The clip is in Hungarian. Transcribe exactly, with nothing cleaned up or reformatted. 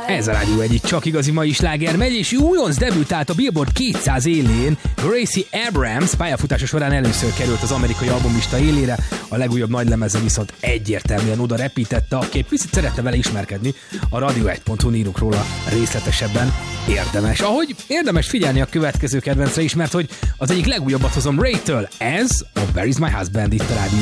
Ez a Rádió egyik csak igazi mai sláger megy, és újonc debütált a Billboard kétszáz élén. Gracie Abrams pályafutása során először került az amerikai albumlista élére, a legújabb nagylemezen viszont egyértelműen oda repítette, aki egy picit szeretne vele ismerkedni, a radio egy pont hu írunk róla részletesebben. Érdemes. Ahogy érdemes figyelni a következő kedvencre is, mert hogy az egyik legújabbat hozom Ray-től. Ez a Where is my husband itt a Rádió